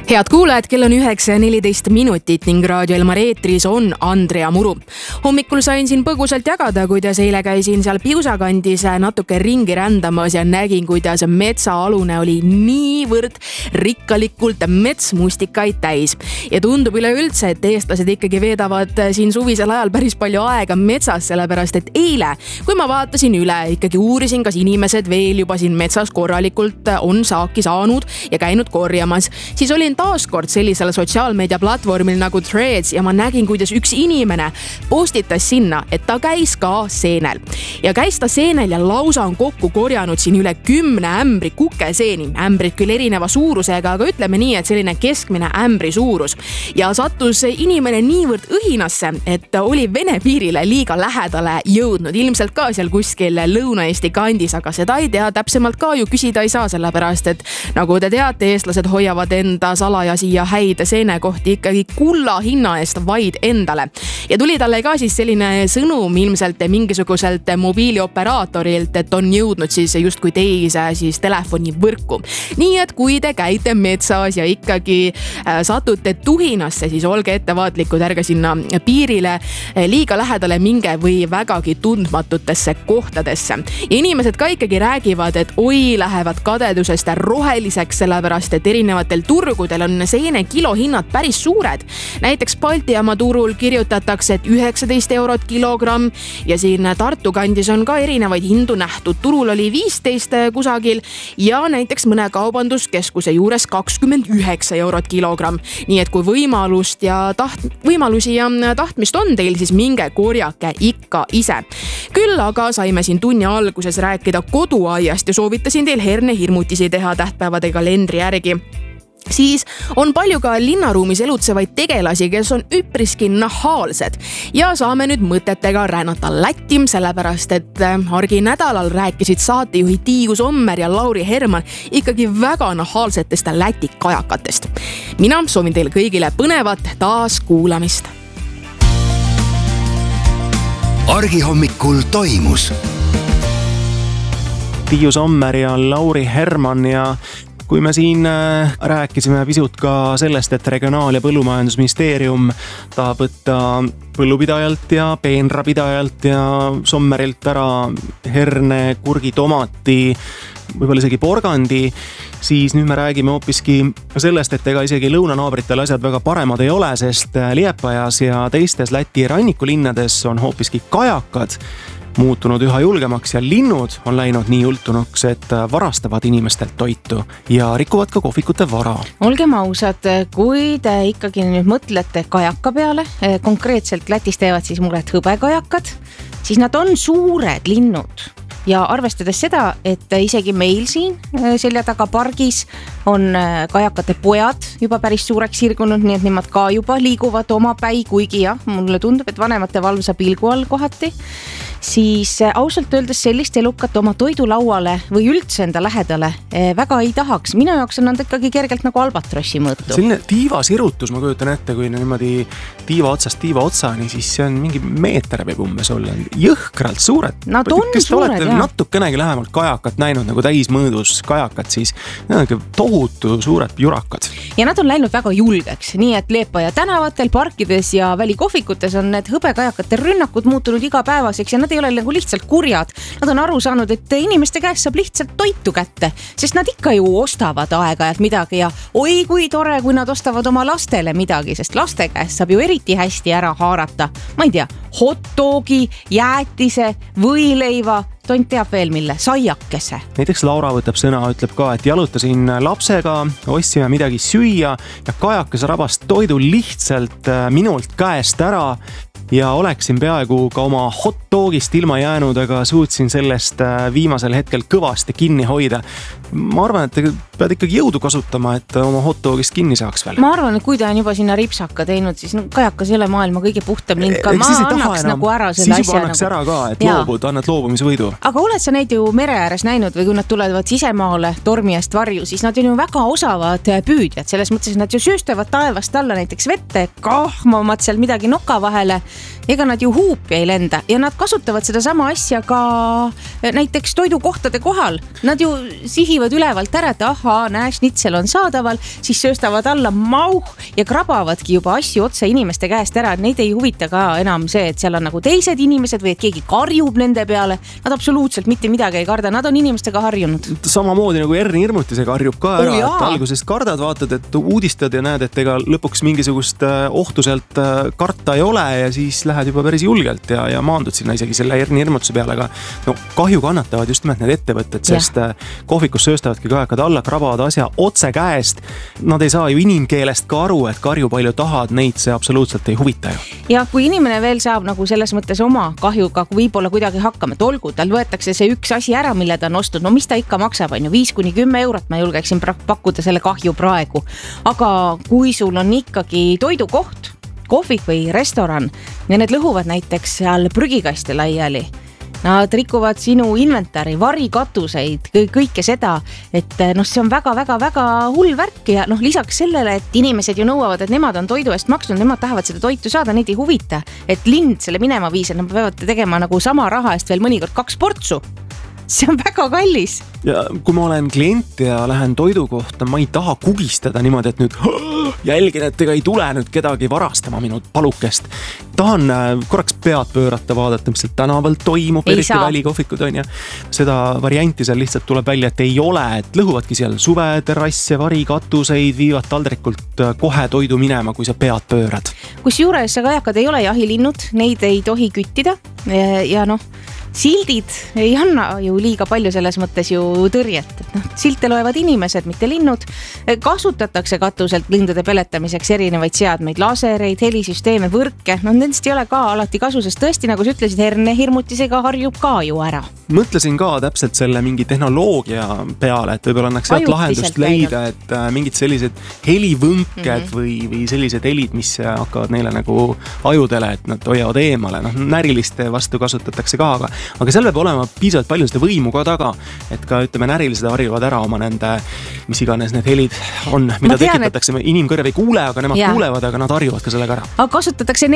Head kuulajad, kell on 9:14 ning Raadio Elmar eetris on Andrea Muru. Hommikul sain siin põgusalt jagada, kuidas eile käisin seal Piusakandis natuke ringi rändamas ja nägin, kuidas metsaalune oli niivõrd rikkalikult metsmustikaid täis. Ja tundub üleüldse, et eestlased ikkagi veedavad siin suvisel ajal päris palju aega metsas, sellepärast et eile, kui ma vaatasin üle, ikkagi uurisin, kas inimesed veel juba siin metsas korralikult on saaki saanud ja käinud korjamas, siis olin taaskord sellisel sotsiaalmeedia platvormil nagu Threads ja ma nägin, kuidas üks inimene postitas sinna, et ta käis ka seenel. Ja käis ta seenel ja lausa on kokku korjanud siin üle 10 ämbri kukeseeni. Ämbrid küll erineva suurusega, aga ütleme nii, et selline keskmine ämbri suurus. Ja sattus inimene niivõrd õhinasse, et oli Vene piirile liiga lähedale jõudnud. Ilmselt ka seal kuskil Lõuna-Eesti kandis, aga seda ei tea, täpsemalt ka ju küsida ei saa, sellepärast et nagu te teate, eestlased hoiavad enda salajasi ja häid seenekohti ikkagi kulla hinna eest vaid endale. Ja tuli talle ka siis selline sõnum ilmselt mingisuguselt mobiilioperaatorilt, et on jõudnud siis justkui teise siis telefonivõrku. Nii et kui te käite metsas ja ikkagi satute tuhinasse, siis olge ettevaatlikud, ärge sinna piirile liiga lähedale minge või vägagi tundmatutesse kohtadesse. Ja inimesed ka ikkagi räägivad, et oi, lähevad kadedusest roheliseks, sellepärast et erinevatel turgudel on seene kilohinnad päris suured. Näiteks Balti jaama turul kirjutatakse, et 19 eurot kilogramm ja siin Tartu kandis on ka erinevaid hindu nähtud. Turul oli 15 kusagil ja näiteks mõne kaubanduskeskuse juures 29 eurot kilogramm. Nii et kui võimalusi ja tahtmist on teil, siis minge korjake ikka ise. Küll aga saime siin tunni alguses rääkida koduaiast ja soovitasin teil hernehirmutisi teha tähtpäevade kalendri järgi. Siis on palju ka linnaruumis elutsevaid tegelasi, kes on üpriski nahaalsed ja saame nüüd mõtetega rännata Lätti, sellepärast et arginädalal rääkisid saatejuhi Tiiu Sommer ja Lauri Herman ikkagi väga nahaalsetest Läti kajakatest. Mina soovin teile kõigile põnevat taas kuulamist. Argihommikul toimus Tiiu Sommer ja Lauri Herman ja kui me siin rääkisime pisut ka sellest, et Regionaal- ja Põllumajandusministeerium tahab võtta põllupidajalt ja peenrapidajalt ja Sommerilt ära herne, kurgi, tomati, võib-olla isegi porgandi, siis nüüd me räägime hoopiski sellest, et ega isegi lõunanaabritel asjad väga paremad ei ole, sest Liepajas ja teistes Läti rannikulinnades on hoopiski kajakad muutunud üha julgemaks ja linnud on läinud nii jultunuks, et varastavad inimestelt toitu ja rikuvad ka kohvikute vara. Olgem ausad, kui te ikkagi nüüd mõtlete kajaka peale, konkreetselt Lätis teevad siis muret hõbekajakad, siis nad on suured linnud. Ja arvestades seda, et isegi meil siin selja taga pargis on kajakate pojad juba päris suureks sirgunud, nii et nemad ka juba liiguvad oma päi, kuigi jah, mulle tundub, et vanemate valvsa pilgu all kohati, siis ausalt öeldes sellist elukat oma toidulauale või üldse enda lähedale väga ei tahaks. Minu jaoks on nad ikkagi kergelt nagu albatrossi mõõtu. Selline tiivasirutus, ma kujutan ette, kui niimoodi tiiva otsast tiiva otsani, siis see on mingi meeter peab umbes olla. Jõhkralt suured. Nad on suured, jah. Natukenegi lähemalt kajakat näinud, nagu täismõõdus kajakat, siis need on tohutu suured jurakad. Ja nad on läinud väga julgeks, nii et Liepaja tänavatel, parkides ja välikohvikutes on need hõbekajakate rünnakud muutunud igapäevaseks ja nad ei ole nagu lihtsalt kurjad. Nad on aru saanud, et inimeste käest saab lihtsalt toitu kätte, sest nad ikka ju ostavad aeg-ajalt midagi ja oi kui tore, kui nad ostavad oma lastele midagi, sest laste käest saab ju eriti hästi ära haarata. Ma ei tea, hotdogi, jäätise, võileiva, tont teab veel mille, saiakese. Näiteks Laura võtab sõna, ütleb ka, et jalutasin lapsega, ostsime midagi süüa ja kajakas rabas toidu lihtsalt minult käest ära ja oleksin peaaegu ka oma hotdogist ilma jäänud, aga suutsin sellest viimasel hetkel kõvasti kinni hoida. Ma arvan, et pead ikkagi jõudu kasutama, et oma hotdogist kinni saaks veel. Ma arvan, et kui ta on juba sinna ripsaka teinud, siis kajakas ei ole maailma kõige puhtam link. Ma annaks nagu ära selle asja. Siis juba annaks ära ka, et annad loobumisvõidu. Aga oled sa neid ju mere ääres näinud või kui nad tulevad sisemaale tormi eest varju, siis nad on ju väga osavad püüdjad. Selles mõttes, et nad ju sööstavad taevast alla näiteks vette, kahmavad seal midagi noka vahele ega nad ju huupi ei lenda ja nad kasutavad seda sama asja ka näiteks toidukohtade kohal. Nad ju sihivad ülevalt ära, et ahaa, näe, šnitsel on saadaval, siis sööstavad alla mauh ja krabavadki juba asju otse inimeste käest ära. Neid ei huvita ka enam see, et seal on nagu teised inimesed või et keegi karjub nende peale. Nad absoluutselt mitte midagi ei karda, nad on inimestega harjunud. Samamoodi nagu Erni hirmutisega harjub ka ära, et alguses kardad, vaatad, et uudistad ja näed, et ega lõpuks mingisugust ohtu sealt karta ei ole ja siis lähed juba päris julgelt ja maandud sinna isegi selle Erni hirmutuse peale, aga no kahju kannatavad just nimelt need ettevõtted, sest kohvikus sööstavadki kajakad alla, krabavad asja otse käest. Nad ei saa ju inimkeelest ka aru, et karju palju tahad, neid see absoluutselt ei huvita ju. Ja kui inimene veel saab nagu selles mõttes oma kahjuga võib-olla kuidagi hakkama, et olgu, tal võetakse see üks asi ära, mille ta on ostnud, no mis ta ikka maksab, on ju 5-10 eurot, ma julgeksin pakkuda selle kahju praegu. Aga kui sul on ikkagi toidukoht, kohvik või restoran ja need lõhuvad näiteks seal prügikaste laiali, nad rikuvad sinu inventari, varikatuseid, kõike seda, et noh, see on väga-väga-väga hull värk ja noh, lisaks sellele, et inimesed ju nõuavad, et nemad on toidu eest maksnud, nemad tahavad seda toitu saada, neid ei huvita, et lind selle minema viis, et nad peavad tegema nagu sama raha eest veel mõnikord 2 portsu. See on väga kallis. Ja kui ma olen klient ja lähen toidukohta, ma ei taha kugistada niimoodi, et nüüd jälgin, et ega ei tule nüüd kedagi varastama minu palukest. Tahan korraks pead pöörata, vaadata, mis seal tänavalt toimub, eriti välikohvikud on ja seda varianti seal lihtsalt tuleb välja, et ei ole, et lõhuvadki seal suveterrasse, varikatuseid, viivad taldrikult kohe toidu minema, kui sa pead pöörad. Kus juures kajakad ei ole jahilinnud, neid ei tohi küttida ja noh, sildid ei anna ju liiga palju selles mõttes ju tõrjet. Silte loevad inimesed, mitte linnud. Kasutatakse katuselt lindude peletamiseks erinevaid seadmeid, lasereid, helisüsteeme, võrke. No nendest ei ole ka alati kasu, sest tõesti, nagu sa ütlesid, Herne hirmutisega harjub ka ju ära. Mõtlesin ka täpselt selle mingi tehnoloogia peale, et võib-olla annaks sealt lahendust leida, et mingid sellised helivõnked või sellised helid, mis hakkavad neile nagu ajudele, et nad hoiavad eemale. No, näriliste vastu kasutatakse ka, aga seal peab olema piisavalt palju seda võimu ka taga, et ka ütleme närilised harjuvad ära oma nende, mis iganes need helid on, mida tekitatakse. Inimkõrv ei kuule, aga nemad kuulevad, aga nad harjuvad ka sellega ära. Aga kasutatakse